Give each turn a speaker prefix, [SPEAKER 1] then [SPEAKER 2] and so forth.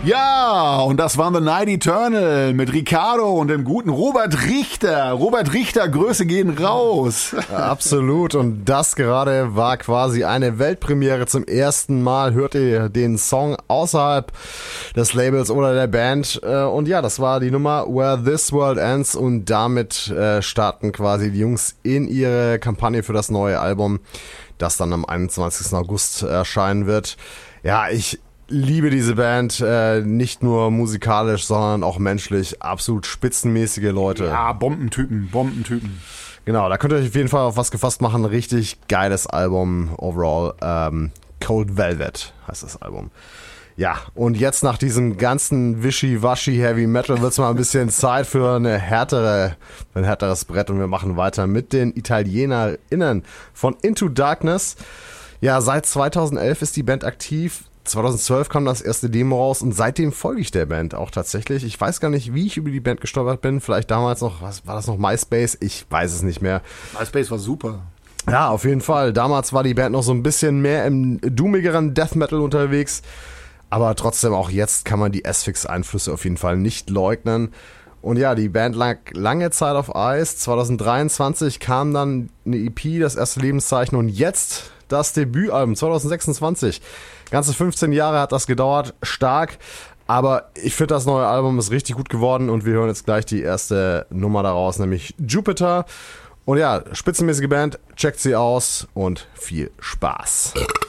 [SPEAKER 1] Ja, und das waren The Night Eternal mit Ricardo und dem guten Robert Richter. Robert Richter, Grüße gehen raus.
[SPEAKER 2] Ja, absolut, und das gerade war quasi eine Weltpremiere. Zum ersten Mal hört ihr den Song außerhalb des Labels oder der Band. Und ja, das war die Nummer Where This World Ends, und damit starten quasi die Jungs in ihre Kampagne für das neue Album, das dann am 21. August erscheinen wird. Ja, ich liebe diese Band, nicht nur musikalisch, sondern auch menschlich. Absolut spitzenmäßige Leute.
[SPEAKER 1] Ja, Bombentypen.
[SPEAKER 2] Genau, da könnt ihr euch auf jeden Fall auf was gefasst machen. Richtig geiles Album overall. Cold Velvet heißt das Album. Ja, und jetzt nach diesem ganzen Wischi-Waschi Heavy Metal wird's mal ein bisschen Zeit für ein härteres Brett, und wir machen weiter mit den ItalienerInnen von Into Darkness. Ja, seit 2011 ist die Band aktiv. 2012 kam das erste Demo raus, und seitdem folge ich der Band auch tatsächlich. Ich weiß gar nicht, wie ich über die Band gestolpert bin. Vielleicht damals noch, was war das noch, MySpace? Ich weiß es nicht mehr.
[SPEAKER 1] MySpace war super.
[SPEAKER 2] Ja, auf jeden Fall. Damals war die Band noch so ein bisschen mehr im doomigeren Death Metal unterwegs. Aber trotzdem, auch jetzt kann man die Asphyx-Einflüsse auf jeden Fall nicht leugnen. Und ja, die Band lag lange Zeit auf Eis. 2023 kam dann eine EP, das erste Lebenszeichen, und jetzt das Debütalbum 2026. Ganze 15 Jahre hat das gedauert, stark. Aber ich finde, das neue Album ist richtig gut geworden, und wir hören jetzt gleich die erste Nummer daraus, nämlich Jupiter. Und ja, spitzenmäßige Band, checkt sie aus und viel Spaß.